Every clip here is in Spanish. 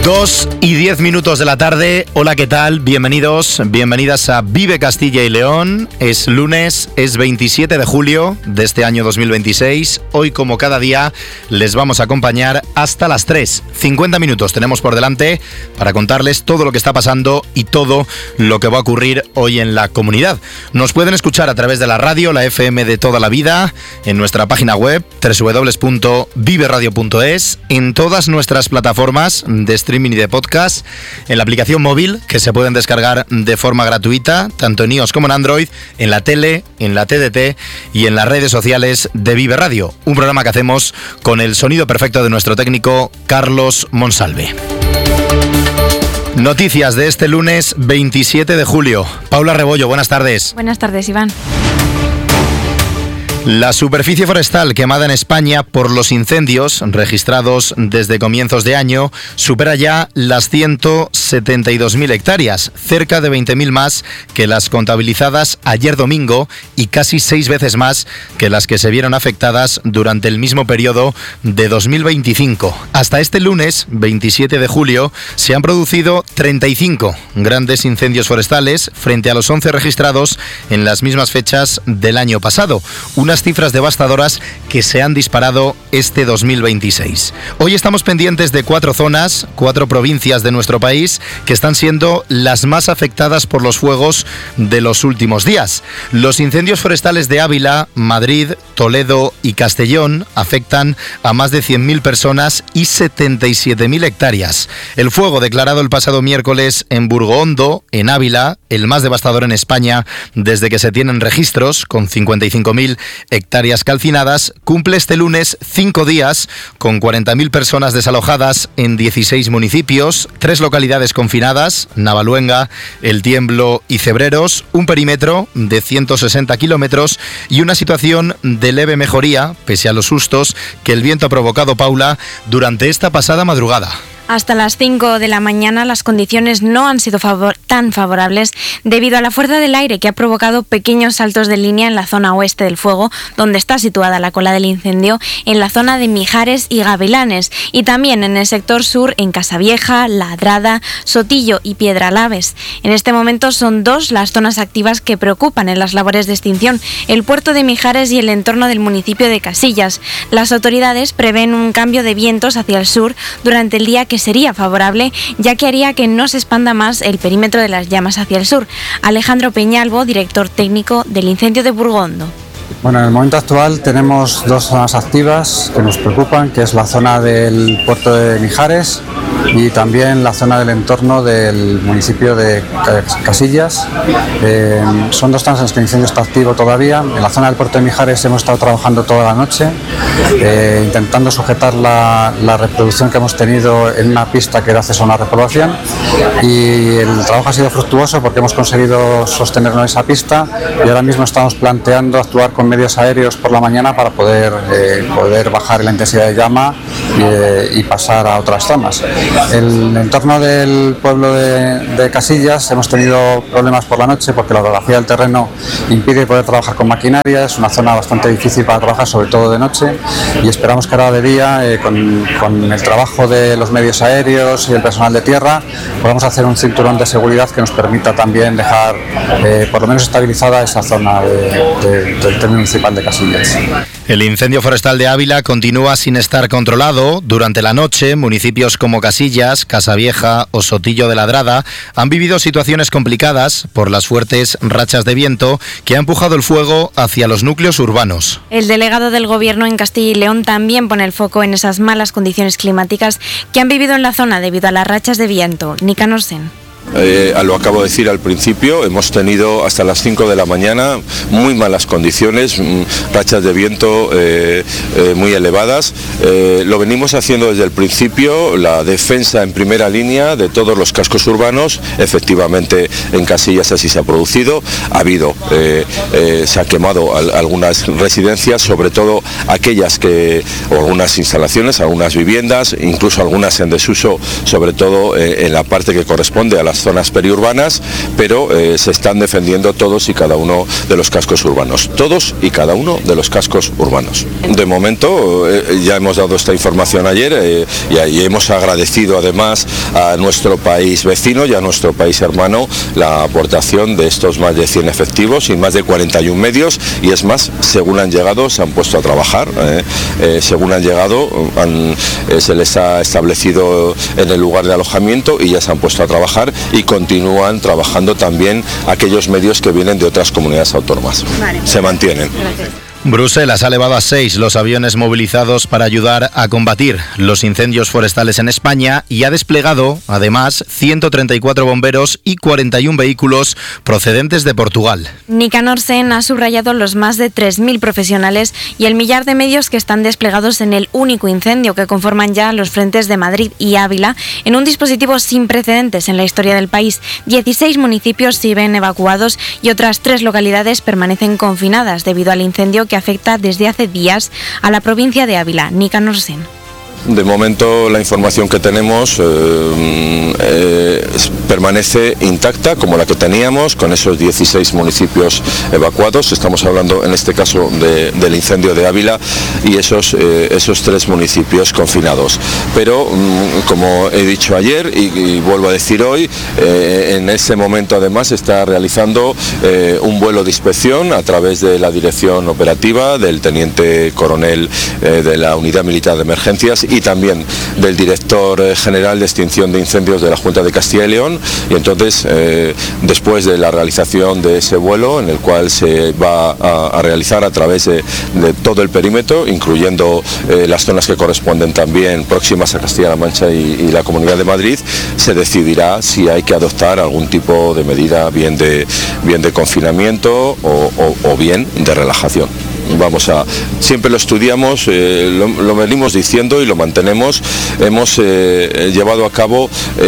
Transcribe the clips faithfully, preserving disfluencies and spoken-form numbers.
Dos y diez minutos de la tarde. Hola, ¿qué tal? Bienvenidos, bienvenidas a Vive Castilla y León. Es lunes, es veintisiete de julio de este año dos mil veintiséis. Hoy, como cada día, les vamos a acompañar hasta las tres. cincuenta minutos tenemos por delante para contarles todo lo que está pasando y todo lo que va a ocurrir hoy en la comunidad. Nos pueden escuchar a través de la radio, la F M de toda la vida, en nuestra página web doble u doble u doble u punto vive radio punto es, en todas nuestras plataformas de streaming y de podcast, en la aplicación móvil que se pueden descargar de forma gratuita, tanto en iOS como en Android, en la tele, en la T D T y en las redes sociales de Vive Radio. Un programa que hacemos con el sonido perfecto de nuestro técnico Carlos Monsalve. Noticias de este lunes veintisiete de julio. Paula Rebollo, buenas tardes. Buenas tardes, Iván. La superficie forestal quemada en España por los incendios registrados desde comienzos de año supera ya las ciento setenta y dos mil hectáreas, cerca de veinte mil más que las contabilizadas ayer domingo y casi seis veces más que las que se vieron afectadas durante el mismo periodo de dos mil veinticinco. Hasta este lunes, veintisiete de julio, se han producido treinta y cinco grandes incendios forestales frente a los once registrados en las mismas fechas del año pasado. Una cifras devastadoras que se han disparado este dos mil veintiséis. Hoy estamos pendientes de cuatro zonas, cuatro provincias de nuestro país que están siendo las más afectadas por los fuegos de los últimos días. Los incendios forestales de Ávila, Madrid, Toledo y Castellón afectan a más de cien mil personas y setenta y siete mil hectáreas. El fuego declarado el pasado miércoles en Burgohondo, en Ávila, el más devastador en España desde que se tienen registros, con cincuenta y cinco mil hectáreas calcinadas, cumple este lunes cinco días con cuarenta mil personas desalojadas en dieciséis municipios, tres localidades confinadas, Navaluenga, El Tiemblo y Cebreros, un perímetro de ciento sesenta kilómetros y una situación de leve mejoría, pese a los sustos que el viento ha provocado, Paula, durante esta pasada madrugada. Hasta las cinco de la mañana las condiciones no han sido favor- tan favorables debido a la fuerza del aire que ha provocado pequeños saltos de línea en la zona oeste del fuego, donde está situada la cola del incendio, en la zona de Mijares y Gavilanes, y también en el sector sur en Casavieja, Ladrada, Sotillo y Piedralaves. En este momento son dos las zonas activas que preocupan en las labores de extinción, el puerto de Mijares y el entorno del municipio de Casillas. Las autoridades prevén un cambio de vientos hacia el sur durante el día que sería favorable, ya que haría que no se expanda más el perímetro de las llamas hacia el sur. Alejandro Peñalvo, director técnico del incendio de Burgohondo. Bueno, en el momento actual tenemos dos zonas activas que nos preocupan, que es la zona del puerto de Mijares y también la zona del entorno del municipio de Casillas. Eh, son dos zonas en las que el incendio está activo todavía. En la zona del puerto de Mijares hemos estado trabajando toda la noche, eh, intentando sujetar la, la reproducción que hemos tenido en una pista que da acceso a una repoblación, y el trabajo ha sido fructuoso porque hemos conseguido sostenernos en esa pista y ahora mismo estamos planteando actuar con medios aéreos por la mañana para poder, eh, poder bajar la intensidad de llama y, eh, y pasar a otras zonas. El entorno del pueblo de, de Casillas hemos tenido problemas por la noche porque la orografía del terreno impide poder trabajar con maquinaria. Es una zona bastante difícil para trabajar, sobre todo de noche, y esperamos que ahora de día, eh, con, con el trabajo de los medios aéreos y el personal de tierra, podamos hacer un cinturón de seguridad que nos permita también dejar eh, por lo menos estabilizada esa zona de, de, del término municipal de Casillas. El incendio forestal de Ávila continúa sin estar controlado. Durante la noche, municipios como Casillas, Casavieja o Sotillo de Ladrada han vivido situaciones complicadas por las fuertes rachas de viento que ha empujado el fuego hacia los núcleos urbanos. El delegado del Gobierno en Castilla y León también pone el foco en esas malas condiciones climáticas que han vivido en la zona debido a las rachas de viento. Nicanor Sen. Eh, lo acabo de decir al principio, hemos tenido hasta las cinco de la mañana muy malas condiciones, rachas de viento eh, eh, muy elevadas. Eh, lo venimos haciendo desde el principio, la defensa en primera línea de todos los cascos urbanos. Efectivamente en Casillas así se ha producido, ha habido, eh, eh, se ha quemado al, algunas residencias, sobre todo aquellas que, o algunas instalaciones, algunas viviendas, incluso algunas en desuso, sobre todo eh, en la parte que corresponde a las zonas periurbanas, pero eh, se están defendiendo todos y cada uno de los cascos urbanos, todos y cada uno de los cascos urbanos. De momento eh, ya hemos dado esta información ayer eh, y, y hemos agradecido además a nuestro país vecino y a nuestro país hermano la aportación de estos más de cien efectivos y más de cuarenta y uno medios, y es más, según han llegado se han puesto a trabajar, eh, eh, según han llegado han, eh, se les ha establecido en el lugar de alojamiento y ya se han puesto a trabajar, y continúan trabajando también aquellos medios que vienen de otras comunidades autónomas. Vale. Se mantienen. Gracias. Bruselas ha elevado a seis los aviones movilizados para ayudar a combatir los incendios forestales en España y ha desplegado, además, ciento treinta y cuatro bomberos y cuarenta y uno vehículos procedentes de Portugal. Nicanor Sen ha subrayado los más de tres mil profesionales y el millar de medios que están desplegados en el único incendio que conforman ya los frentes de Madrid y Ávila, en un dispositivo sin precedentes en la historia del país. dieciséis municipios siguen evacuados y otras tres localidades permanecen confinadas debido al incendio que que afecta desde hace días a la provincia de Ávila. Nicanor Sen. De momento la información que tenemos eh, eh, permanece intacta como la que teníamos, con esos dieciséis municipios evacuados. Estamos hablando en este caso de, del incendio de Ávila y esos, eh, esos tres municipios confinados. Pero mm, como he dicho ayer y, y vuelvo a decir hoy, eh, en ese momento además se está realizando eh, un vuelo de inspección a través de la dirección operativa del teniente coronel eh, de la Unidad Militar de Emergencias y también del director general de extinción de incendios de la Junta de Castilla y León, y entonces eh, después de la realización de ese vuelo, en el cual se va a, a realizar a través de, de todo el perímetro, incluyendo eh, las zonas que corresponden también próximas a Castilla-La Mancha y, y la Comunidad de Madrid, se decidirá si hay que adoptar algún tipo de medida, bien de, bien de confinamiento o, o, o bien de relajación. Vamos a, siempre lo estudiamos, eh, lo, lo venimos diciendo y lo mantenemos. Hemos eh, llevado a cabo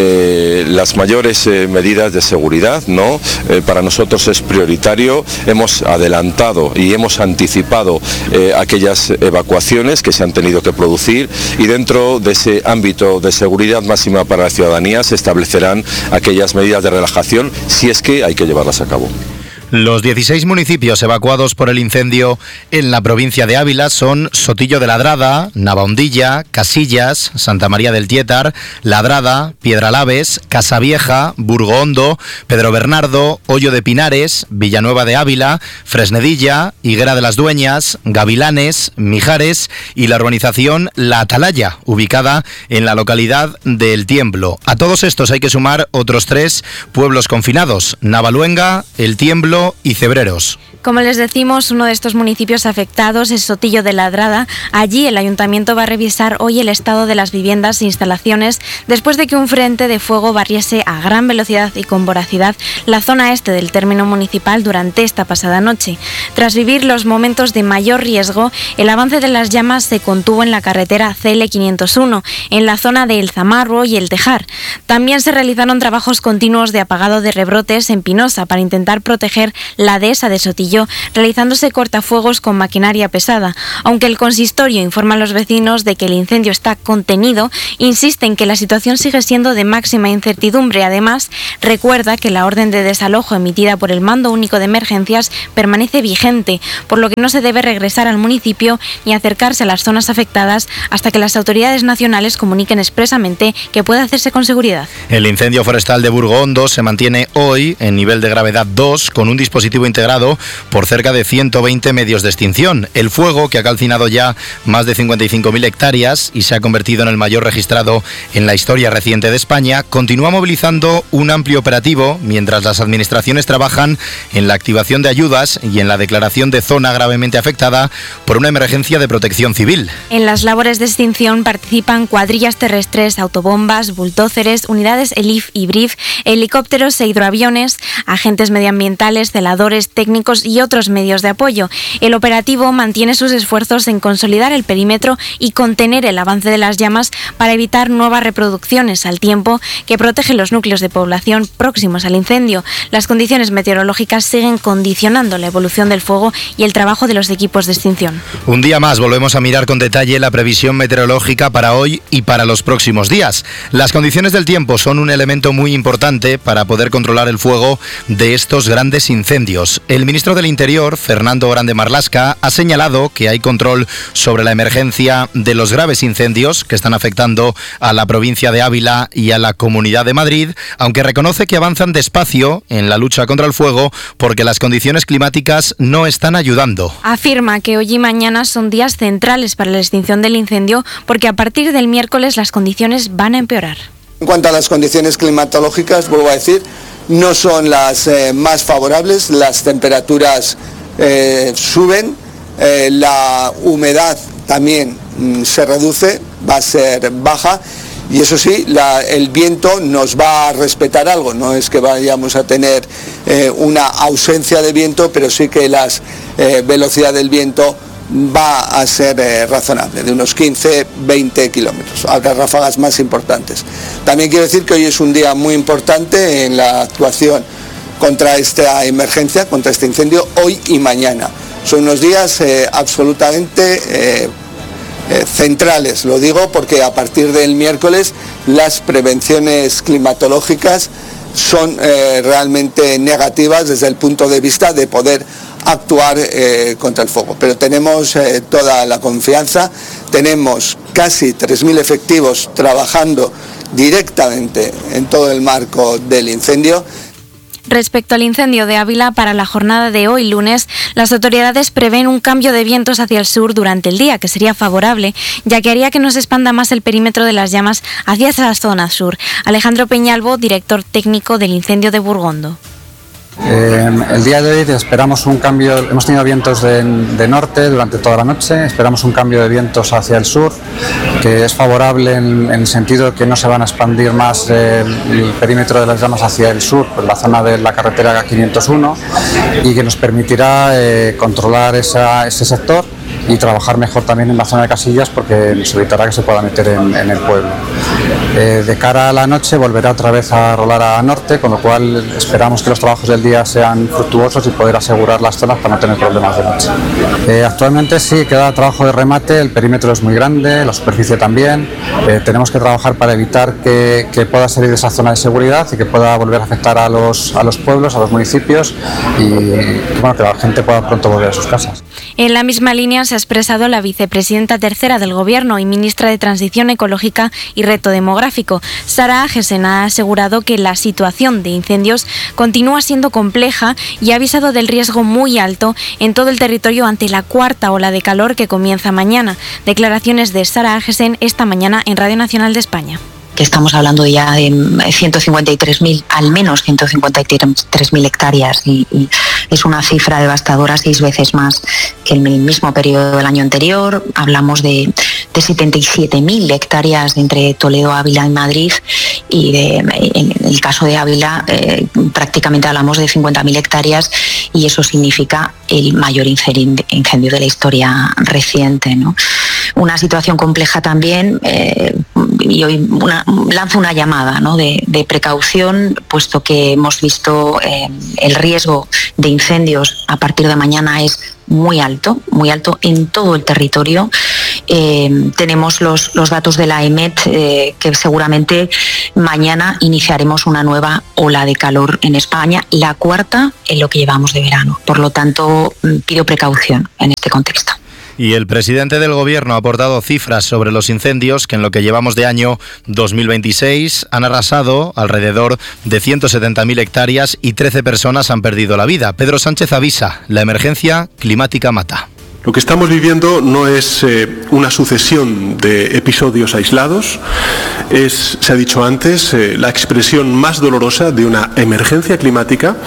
eh, las mayores eh, medidas de seguridad, ¿no? Eh, para nosotros es prioritario. Hemos adelantado y hemos anticipado eh, aquellas evacuaciones que se han tenido que producir, y dentro de ese ámbito de seguridad máxima para la ciudadanía se establecerán aquellas medidas de relajación si es que hay que llevarlas a cabo. Los dieciséis municipios evacuados por el incendio en la provincia de Ávila son Sotillo de Ladrada, Navahondilla, Casillas, Santa María del Tietar, Ladrada, Piedralaves, Casavieja, Burgohondo, Pedro Bernardo, Hoyo de Pinares, Villanueva de Ávila, Fresnedilla, Higuera de las Dueñas, Gavilanes, Mijares y la urbanización La Atalaya, ubicada en la localidad de El Tiemblo. A todos estos hay que sumar otros tres pueblos confinados: Navaluenga, El Tiemblo y Cebreros. Como les decimos, uno de estos municipios afectados es Sotillo de Ladrada. Allí el ayuntamiento va a revisar hoy el estado de las viviendas e instalaciones después de que un frente de fuego barriese a gran velocidad y con voracidad la zona este del término municipal durante esta pasada noche. Tras vivir los momentos de mayor riesgo, el avance de las llamas se contuvo en la carretera C L quinientos uno, en la zona de El Zamarro y El Tejar. También se realizaron trabajos continuos de apagado de rebrotes en Pinosa para intentar proteger la dehesa de Sotillo, realizándose cortafuegos con maquinaria pesada. Aunque el consistorio informa a los vecinos de que el incendio está contenido, insiste en que la situación sigue siendo de máxima incertidumbre. Además, recuerda que la orden de desalojo emitida por el Mando Único de Emergencias permanece vigente, por lo que no se debe regresar al municipio ni acercarse a las zonas afectadas hasta que las autoridades nacionales comuniquen expresamente que puede hacerse con seguridad. El incendio forestal de Burgohondo se mantiene hoy en nivel de gravedad dos, con un dispositivo integrado por cerca de ciento veinte medios de extinción. El fuego, que ha calcinado ya más de cincuenta y cinco mil hectáreas y se ha convertido en el mayor registrado en la historia reciente de España, continúa movilizando un amplio operativo mientras las administraciones trabajan en la activación de ayudas y en la declaración de zona gravemente afectada por una emergencia de protección civil. En las labores de extinción participan cuadrillas terrestres, autobombas, bultóceres, unidades ELIF y BRIF, helicópteros e hidroaviones, agentes medioambientales, celadores, técnicos bomberos y otros medios de apoyo. El operativo mantiene sus esfuerzos en consolidar el perímetro y contener el avance de las llamas para evitar nuevas reproducciones, al tiempo que protege los núcleos de población próximos al incendio. Las condiciones meteorológicas siguen condicionando la evolución del fuego y el trabajo de los equipos de extinción. Un día más volvemos a mirar con detalle la previsión meteorológica para hoy y para los próximos días. Las condiciones del tiempo son un elemento muy importante para poder controlar el fuego de estos grandes incendios. El ministro del Interior, Fernando Grande Marlaska, ha señalado que hay control sobre la emergencia de los graves incendios que están afectando a la provincia de Ávila y a la Comunidad de Madrid, aunque reconoce que avanzan despacio en la lucha contra el fuego porque las condiciones climáticas no están ayudando. Afirma que hoy y mañana son días centrales para la extinción del incendio porque a partir del miércoles las condiciones van a empeorar. En cuanto a las condiciones climatológicas, vuelvo a decir, no son las eh, más favorables, las temperaturas eh, suben, eh, la humedad también mm, se reduce, va a ser baja. Y eso sí, la, el viento nos va a respetar algo, no es que vayamos a tener eh, una ausencia de viento, pero sí que la eh, velocidad del viento va a ser eh, razonable, de unos quince a veinte kilómetros, habrá ráfagas más importantes. También quiero decir que hoy es un día muy importante en la actuación contra esta emergencia, contra este incendio, hoy y mañana. Son unos días eh, absolutamente eh, Eh, centrales, lo digo porque a partir del miércoles las prevenciones climatológicas son eh, realmente negativas desde el punto de vista de poder actuar eh, contra el fuego. Pero tenemos eh, toda la confianza, tenemos casi tres mil efectivos trabajando directamente en todo el marco del incendio. Respecto al incendio de Ávila, para la jornada de hoy lunes, las autoridades prevén un cambio de vientos hacia el sur durante el día, que sería favorable, ya que haría que no se expanda más el perímetro de las llamas hacia esa zona sur. Alejandro Peñalvo, director técnico del incendio de Burgondo. Eh, el día de hoy esperamos un cambio, hemos tenido vientos de, de norte durante toda la noche, esperamos un cambio de vientos hacia el sur, que es favorable en, en el sentido de que no se van a expandir más el, el perímetro de las llamas hacia el sur, por la zona de la carretera quinientos uno, y que nos permitirá eh, controlar esa, ese sector y trabajar mejor también en la zona de Casillas, porque nos evitará que se pueda meter en, en el pueblo. Eh, de cara a la noche volverá otra vez a rolar a norte, con lo cual esperamos que los trabajos del día sean fructuosos y poder asegurar las zonas para no tener problemas de noche. Eh, actualmente sí queda trabajo de remate, el perímetro es muy grande, la superficie también. Eh, tenemos que trabajar para evitar que, que pueda salir de esa zona de seguridad y que pueda volver a afectar a los, a los pueblos, a los municipios, y bueno, que la gente pueda pronto volver a sus casas. En la misma línea se ha expresado la vicepresidenta tercera del Gobierno y ministra de Transición Ecológica y Reto Demográfico. Sara Agesen ha asegurado que la situación de incendios continúa siendo compleja y ha avisado del riesgo muy alto en todo el territorio ante la cuarta ola de calor que comienza mañana. Declaraciones de Sara Agesen esta mañana en Radio Nacional de España. Que estamos hablando ya de ciento cincuenta y tres mil, al menos ciento cincuenta y tres mil hectáreas, y, y es una cifra devastadora, seis veces más que en el mismo periodo del año anterior. Hablamos de, de setenta y siete mil hectáreas entre Toledo, Ávila y Madrid, y de, en el caso de Ávila eh, prácticamente hablamos de cincuenta mil hectáreas, y eso significa el mayor incendio de la historia reciente, ¿no? Una situación compleja también, eh, y hoy una, lanzo una llamada, ¿no?, de, de precaución, puesto que hemos visto eh, el riesgo de incendios a partir de mañana es muy alto, muy alto en todo el territorio. Eh, tenemos los, los datos de la E M E T, eh, que seguramente mañana iniciaremos una nueva ola de calor en España, la cuarta en lo que llevamos de verano. Por lo tanto, pido precaución en este contexto. Y el presidente del Gobierno ha aportado cifras sobre los incendios que en lo que llevamos de año dos mil veintiséis han arrasado alrededor de ciento setenta mil hectáreas y trece personas han perdido la vida. Pedro Sánchez avisa, la emergencia climática mata. Lo que estamos viviendo no es eh, una sucesión de episodios aislados, es, se ha dicho antes, eh, la expresión más dolorosa de una emergencia climática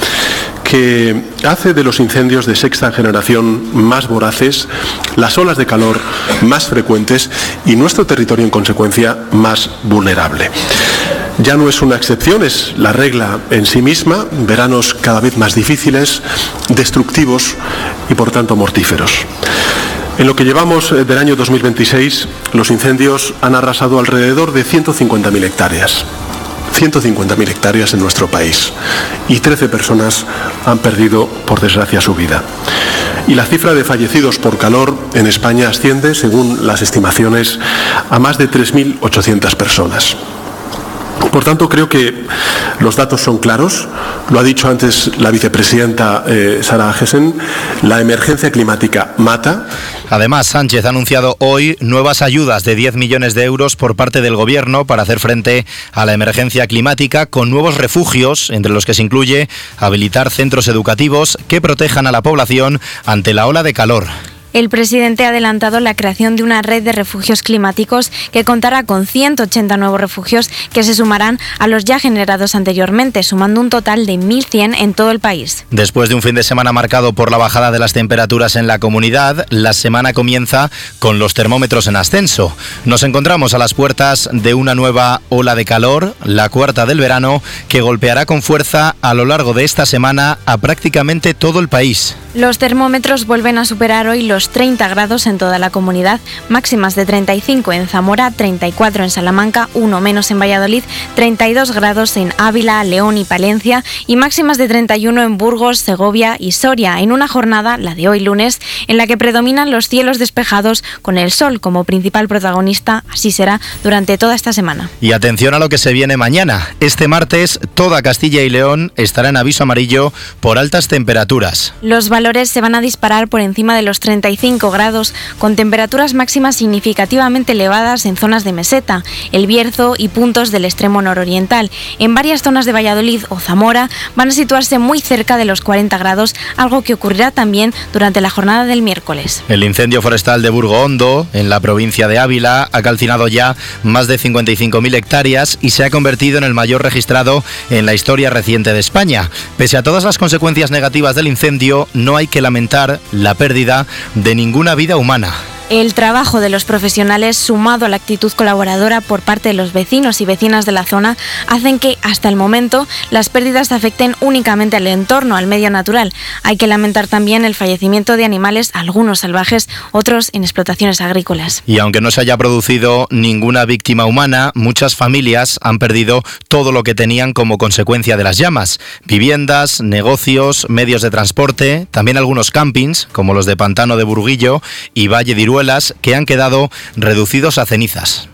que hace de los incendios de sexta generación más voraces, las olas de calor más frecuentes y nuestro territorio en consecuencia más vulnerable. ya no es una excepción, es la regla en sí misma, veranos cada vez más difíciles, destructivos y por tanto mortíferos. En lo que llevamos del año dos mil veintiséis, los incendios han arrasado alrededor de ciento cincuenta mil hectáreas. ciento cincuenta mil hectáreas en nuestro país y trece personas han perdido, por desgracia, su vida. Y la cifra de fallecidos por calor en España asciende, según las estimaciones, a más de tres mil ochocientas personas. Por tanto, creo que los datos son claros. Lo ha dicho antes la vicepresidenta eh, Sara Agesen, la emergencia climática mata. Además, Sánchez ha anunciado hoy nuevas ayudas de diez millones de euros por parte del Gobierno para hacer frente a la emergencia climática, con nuevos refugios, entre los que se incluye habilitar centros educativos que protejan a la población ante la ola de calor. El presidente ha adelantado la creación de una red de refugios climáticos que contará con ciento ochenta nuevos refugios que se sumarán a los ya generados anteriormente, sumando un total de mil cien en todo el país. Después de un fin de semana marcado por la bajada de las temperaturas en la comunidad, la semana comienza con los termómetros en ascenso. Nos encontramos a las puertas de una nueva ola de calor, la cuarta del verano, que golpeará con fuerza a lo largo de esta semana a prácticamente todo el país. Los termómetros vuelven a superar hoy los treinta grados en toda la comunidad, máximas de treinta y cinco en Zamora, treinta y cuatro en Salamanca, uno menos en Valladolid, treinta y dos grados en Ávila, León y Palencia y máximas de treinta y uno en Burgos, Segovia y Soria, en una jornada, la de hoy lunes, en la que predominan los cielos despejados con el sol como principal protagonista. Así será durante toda esta semana. Y atención a lo que se viene mañana. Este martes, toda Castilla y León estará en aviso amarillo por altas temperaturas. Los valores se van a disparar por encima de los treinta y cinco grados, con temperaturas máximas significativamente elevadas en zonas de Meseta, El Bierzo y puntos del extremo nororiental. En varias zonas de Valladolid o Zamora van a situarse muy cerca de los cuarenta grados, algo que ocurrirá también durante la jornada del miércoles. El incendio forestal de Burgo Hondo, en la provincia de Ávila, ha calcinado ya más de cincuenta y cinco mil hectáreas y se ha convertido en el mayor registrado en la historia reciente de España. Pese a todas las consecuencias negativas del incendio, no hay que lamentar la pérdida de ninguna vida humana. El trabajo de los profesionales, sumado a la actitud colaboradora por parte de los vecinos y vecinas de la zona, hacen que, hasta el momento, las pérdidas afecten únicamente al entorno, al medio natural. Hay que lamentar también el fallecimiento de animales, algunos salvajes, otros en explotaciones agrícolas. Y aunque no se haya producido ninguna víctima humana, muchas familias han perdido todo lo que tenían como consecuencia de las llamas. Viviendas, negocios, medios de transporte, también algunos campings, como los de Pantano de Burguillo y Valle de Iruela, que han quedado reducidos a cenizas.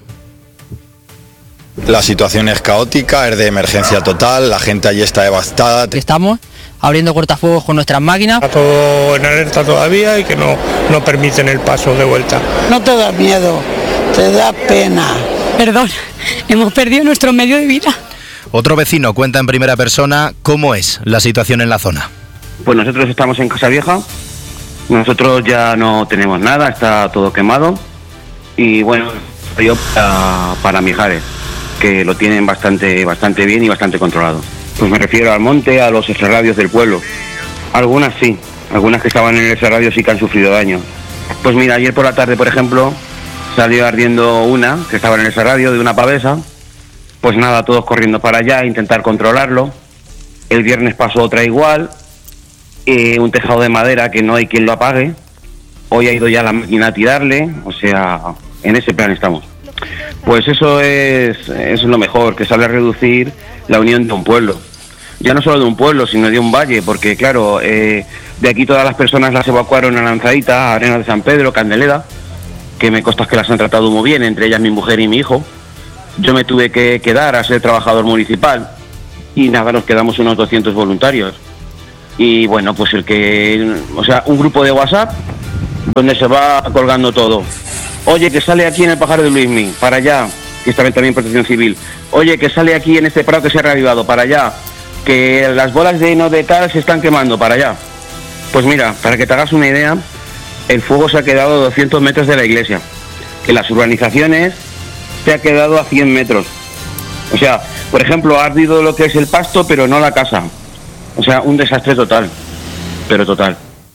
La situación es caótica, es de emergencia total, la gente allí está devastada. Estamos abriendo cortafuegos con nuestras máquinas. Está todo en alerta todavía y que no, no permiten el paso de vuelta. No te da miedo, te da pena. Perdón, hemos perdido nuestro medio de vida. Otro vecino cuenta en primera persona cómo es la situación en la zona. Pues nosotros estamos en Casa Vieja. Nosotros ya no tenemos nada, está todo quemado y bueno, yo para, para Mijares, que lo tienen bastante, bastante bien y bastante controlado. Pues me refiero al monte, a los extrarradios del pueblo. Algunas sí, algunas que estaban en el extrarradio sí que han sufrido daño. Pues mira, ayer por la tarde, por ejemplo, salió ardiendo una que estaba en el extrarradio de una pavesa. Pues nada, todos corriendo para allá a intentar controlarlo. El viernes pasó otra igual. Eh, un tejado de madera que no hay quien lo apague. Hoy ha ido ya la máquina a tirarle, o sea, en ese plan estamos. Pues eso es, eso es lo mejor, que sale a reducir la unión de un pueblo. Ya no solo de un pueblo, sino de un valle, porque claro, eh, de aquí todas las personas las evacuaron a Lanzadita, a Arenas de San Pedro, Candeleda, que me consta que las han tratado muy bien, entre ellas mi mujer y mi hijo. Yo me tuve que quedar a ser trabajador municipal y nada, nos quedamos unos doscientos voluntarios. Y bueno, pues el que, o sea, un grupo de WhatsApp donde se va colgando todo. Oye, que sale aquí en el Pajar de Luismi, para allá, que está también Protección Civil. Oye, que sale aquí en este prado que se ha reavivado, para allá. Que las bolas de heno de tal se están quemando, para allá. Pues mira, para que te hagas una idea, el fuego se ha quedado a doscientos metros de la iglesia. En las urbanizaciones se ha quedado a cien metros. O sea, por ejemplo, ha ardido lo que es el pasto, pero no la casa. O sea, un desastre total, pero total.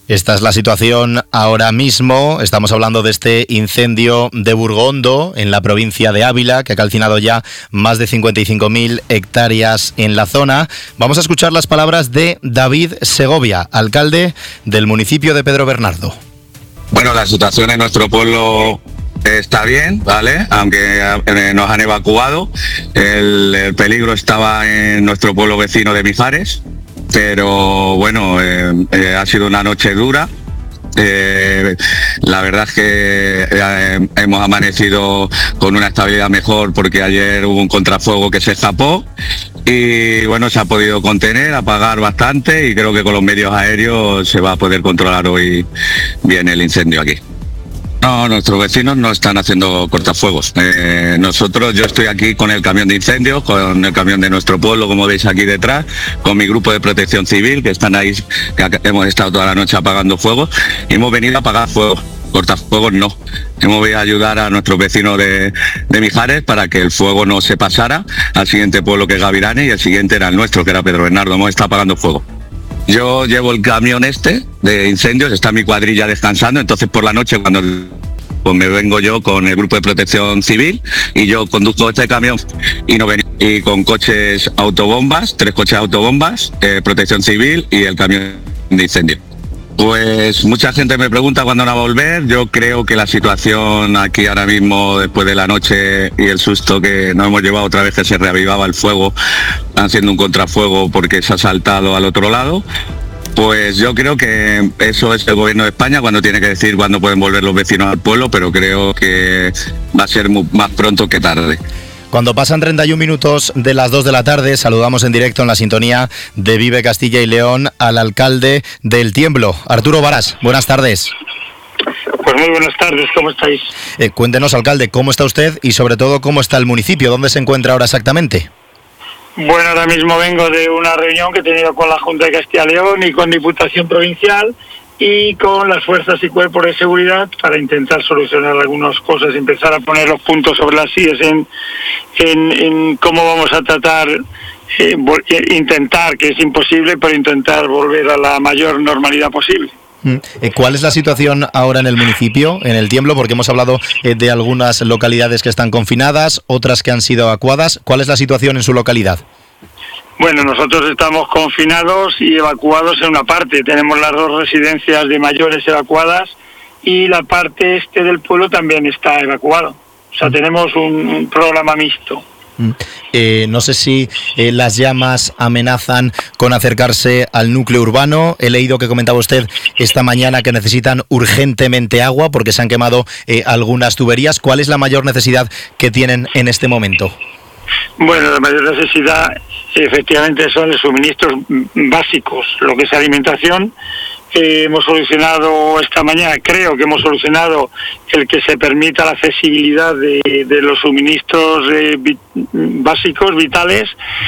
Esta es la situación ahora mismo. Estamos hablando de este incendio de Burgondo, en la provincia de Ávila, que ha calcinado ya más de cincuenta y cinco mil hectáreas en la zona. Vamos a escuchar las palabras de David Segovia, alcalde del municipio de Pedro Bernardo. Bueno, la situación en nuestro pueblo está bien, ¿vale? Aunque eh, nos han evacuado. El, el peligro estaba en nuestro pueblo vecino de Mijares, pero bueno, eh, eh, ha sido una noche dura. Eh, la verdad es que eh, hemos amanecido con una estabilidad mejor porque ayer hubo un contrafuego que se escapó y bueno, se ha podido contener, apagar bastante y creo que con los medios aéreos se va a poder controlar hoy bien el incendio aquí. No, nuestros vecinos no están haciendo cortafuegos. Eh, nosotros, yo estoy aquí con el camión de incendios, con el camión de nuestro pueblo, como veis aquí detrás, con mi grupo de protección civil, que están ahí, que hemos estado toda la noche apagando fuegos, y hemos venido a apagar fuegos. Cortafuegos no. Hemos venido a ayudar a nuestros vecinos de, de Mijares para que el fuego no se pasara al siguiente pueblo, que es Gavirane, y el siguiente era el nuestro, que era Pedro Bernardo. Hemos estado apagando fuego. Yo llevo el camión este de incendios, está mi cuadrilla descansando, entonces por la noche cuando pues me vengo yo con el grupo de protección civil y yo conduzco este camión y no venimos y con coches autobombas, tres coches autobombas, eh, protección civil y el camión de incendio. Pues mucha gente me pregunta cuándo van a volver. Yo creo que la situación aquí ahora mismo, después de la noche y el susto que nos hemos llevado otra vez, que se reavivaba el fuego, haciendo un contrafuego porque se ha saltado al otro lado, pues yo creo que eso es el gobierno de España cuando tiene que decir cuándo pueden volver los vecinos al pueblo, pero creo que va a ser muy, más pronto que tarde. Cuando pasan treinta y un minutos de las dos de la tarde, saludamos en directo en la sintonía de Vive Castilla y León al alcalde del Tiemblo, Arturo Varas. Buenas tardes. Pues muy buenas tardes, ¿cómo estáis? Eh, cuéntenos, alcalde, ¿cómo está usted y sobre todo cómo está el municipio? ¿Dónde se encuentra ahora exactamente? Bueno, ahora mismo vengo de una reunión que he tenido con la Junta de Castilla y León y con Diputación Provincial y con las fuerzas y cuerpos de seguridad para intentar solucionar algunas cosas, empezar a poner los puntos sobre las sillas en, en, en cómo vamos a tratar, eh, intentar, que es imposible, pero intentar volver a la mayor normalidad posible. ¿Cuál es la situación ahora en el municipio, en el Tiemblo? Porque hemos hablado eh, de algunas localidades que están confinadas, otras que han sido evacuadas. ¿Cuál es la situación en su localidad? Bueno, nosotros estamos confinados y evacuados en una parte. Tenemos las dos residencias de mayores evacuadas y la parte este del pueblo también está evacuado. O sea, tenemos un, un programa mixto. Eh, no sé si eh, las llamas amenazan con acercarse al núcleo urbano. He leído que comentaba usted esta mañana que necesitan urgentemente agua porque se han quemado eh, algunas tuberías. ¿Cuál es la mayor necesidad que tienen en este momento? Bueno, la mayor necesidad efectivamente son los suministros básicos, lo que es alimentación. Eh, hemos solucionado esta mañana, creo que hemos solucionado el que se permita la accesibilidad de, de los suministros eh, vi, básicos, vitales,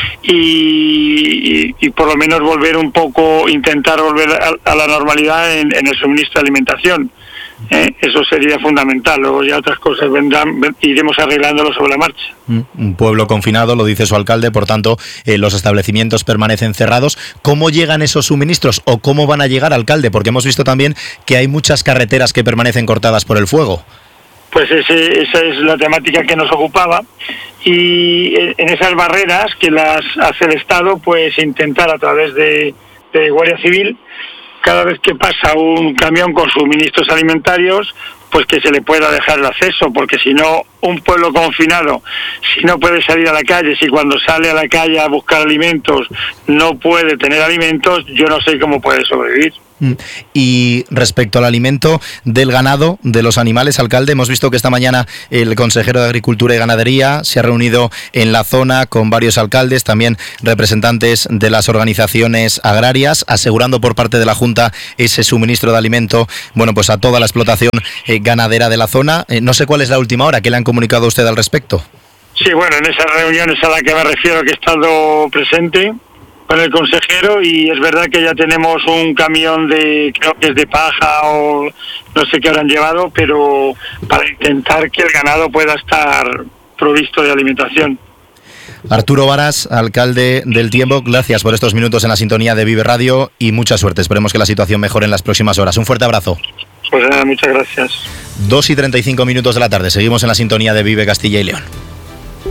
y, y, y por lo menos volver un poco, intentar volver a, a la normalidad en, en el suministro de alimentación. Eh, eso sería fundamental. Luego ya otras cosas vendrán, iremos arreglándolo sobre la marcha. Un pueblo confinado, lo dice su alcalde, por tanto eh, los establecimientos permanecen cerrados. ¿Cómo llegan esos suministros o cómo van a llegar, alcalde? Porque hemos visto también que hay muchas carreteras que permanecen cortadas por el fuego. Pues ese, esa es la temática que nos ocupaba, y en esas barreras que las hace el Estado, pues intentar a través de, de Guardia Civil, cada vez que pasa un camión con suministros alimentarios, pues que se le pueda dejar el acceso, porque si no, un pueblo confinado, si no puede salir a la calle, si cuando sale a la calle a buscar alimentos no puede tener alimentos, yo no sé cómo puede sobrevivir. Y respecto al alimento del ganado, de los animales, alcalde, hemos visto que esta mañana el consejero de Agricultura y Ganadería se ha reunido en la zona con varios alcaldes, también representantes de las organizaciones agrarias, asegurando por parte de la Junta ese suministro de alimento, bueno, pues a toda la explotación eh, ganadera de la zona. Eh, no sé cuál es la última hora, ¿qué le han comunicado a usted al respecto? Sí, bueno, en esas reuniones a las que me refiero que he estado presente con el consejero, y es verdad que ya tenemos un camión de, creo que es de paja o no sé qué habrán llevado, pero para intentar que el ganado pueda estar provisto de alimentación. Arturo Varas, alcalde del Tiembo, gracias por estos minutos en la sintonía de Vive Radio y mucha suerte. Esperemos que la situación mejore en las próximas horas. Un fuerte abrazo. Pues nada, muchas gracias. dos y treinta y cinco minutos de la tarde. Seguimos en la sintonía de Vive Castilla y León.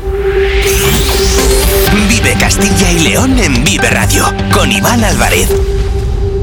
Vive Castilla y León en Vive Radio con Iván Álvarez.